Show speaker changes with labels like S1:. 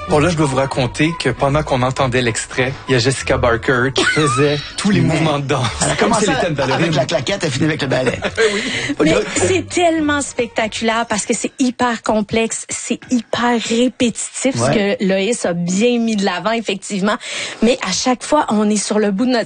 S1: Bon, là, je dois vous raconter que pendant qu'on entendait l'extrait, il y a Jessica Barker qui faisait tous les mouvements de danse.
S2: Elle a commencé avec la claquette, elle finit avec le ballet.
S1: Oui.
S3: Mais c'est tellement spectaculaire parce que c'est hyper complexe, c'est hyper répétitif, ce que Loïs a bien mis de l'avant, effectivement. Mais à chaque fois, on est sur le bout de notre